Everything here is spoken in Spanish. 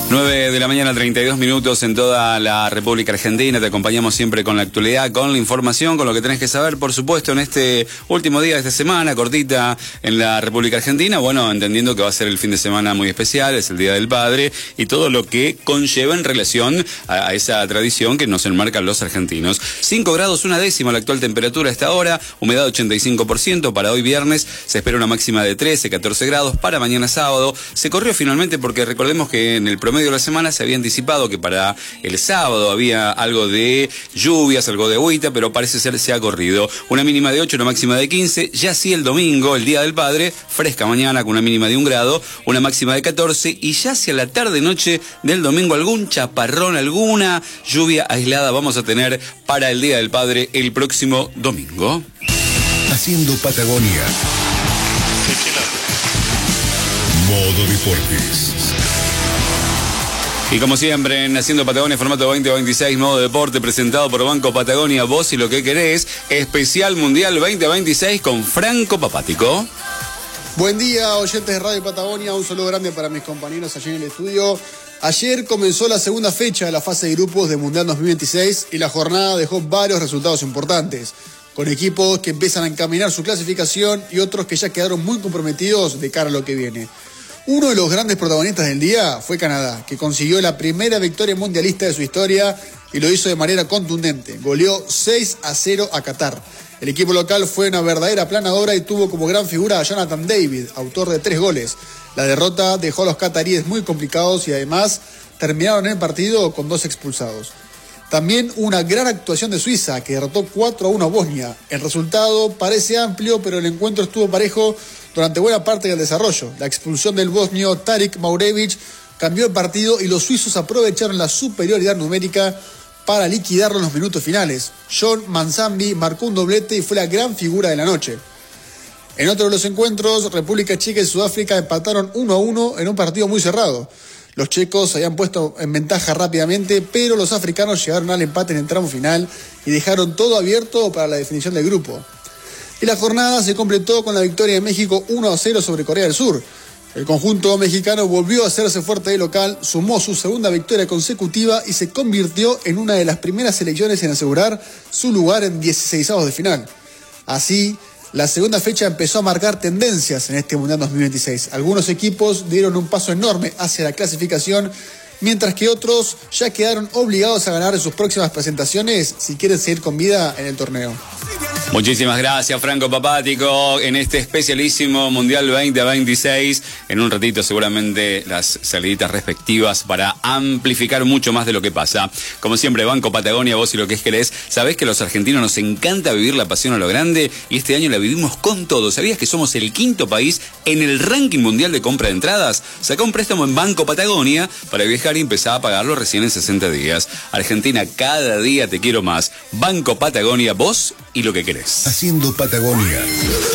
9 de la mañana, 32 minutos en toda la República Argentina. Te acompañamos siempre con la actualidad, con la información, con lo que tenés que saber, por supuesto, en este último día de esta semana, cortita en la República Argentina. Bueno, entendiendo que va a ser el fin de semana muy especial, es el Día del Padre, y todo lo que conlleva en relación a esa tradición que nos enmarcan los argentinos. 5 grados, 1/10 la actual temperatura a esta hora, humedad 85%. Para hoy viernes se espera una máxima de 13, 14 grados. Para mañana sábado se corrió finalmente porque recordemos que en el promedio de la semana se había anticipado que para el sábado había algo de lluvias, algo de agüita, pero parece ser se ha corrido. Una mínima de 8, una máxima de 15. Ya sí el domingo, el Día del Padre, fresca mañana con una mínima de 1 grado, una máxima de 14, y ya hacia la tarde-noche del domingo algún chaparrón, alguna lluvia aislada vamos a tener para el Día del Padre el próximo domingo. Haciendo Patagonia. Modo Deportes. Y como siempre, en Haciendo Patagonia, formato 2026, modo deporte, presentado por Banco Patagonia, vos y lo que querés, especial Mundial 2026 con Franco Papático. Buen día, oyentes de Radio Patagonia, un saludo grande para mis compañeros allí en el estudio. Ayer comenzó la segunda fecha de la fase de grupos de Mundial 2026 y la jornada dejó varios resultados importantes, con equipos que empiezan a encaminar su clasificación y otros que ya quedaron muy comprometidos de cara a lo que viene. Uno de los grandes protagonistas del día fue Canadá, que consiguió la primera victoria mundialista de su historia y lo hizo de manera contundente. Goleó 6-0 a Qatar. El equipo local fue una verdadera aplanadora y tuvo como gran figura a Jonathan David, autor de 3 goles. La derrota dejó a los cataríes muy complicados y además terminaron el partido con 2 expulsados. También una gran actuación de Suiza, que derrotó 4-1 a Bosnia. El resultado parece amplio, pero el encuentro estuvo parejo durante buena parte del desarrollo. La expulsión del bosnio Tarik Maurevic cambió el partido y los suizos aprovecharon la superioridad numérica para liquidarlo en los minutos finales. John Manzambi marcó un doblete y fue la gran figura de la noche. En otro de los encuentros, República Checa y Sudáfrica empataron 1-1 en un partido muy cerrado. Los checos se habían puesto en ventaja rápidamente, pero los africanos llegaron al empate en el tramo final y dejaron todo abierto para la definición del grupo. Y la jornada se completó con la victoria de México 1-0 sobre Corea del Sur. El conjunto mexicano volvió a hacerse fuerte de local, sumó su segunda victoria consecutiva y se convirtió en una de las primeras selecciones en asegurar su lugar en 16avos de final. Así, la segunda fecha empezó a marcar tendencias en este Mundial 2026. Algunos equipos dieron un paso enorme hacia la clasificación, mientras que otros ya quedaron obligados a ganar sus próximas presentaciones si quieren seguir con vida en el torneo. Muchísimas gracias, Franco Papático, en este especialísimo Mundial 2026. En un ratito seguramente las saliditas respectivas para amplificar mucho más de lo que pasa. Como siempre, Banco Patagonia, vos y lo que querés. Sabés que a los argentinos nos encanta vivir la pasión a lo grande y este año la vivimos con todo. ¿Sabías que somos el 5º país en el ranking mundial de compra de entradas? Sacá un préstamo en Banco Patagonia para viajar y empezá a pagarlo recién en 60 días. Argentina, cada día te quiero más. Banco Patagonia, vos y lo que querés. Haciendo Patagonia.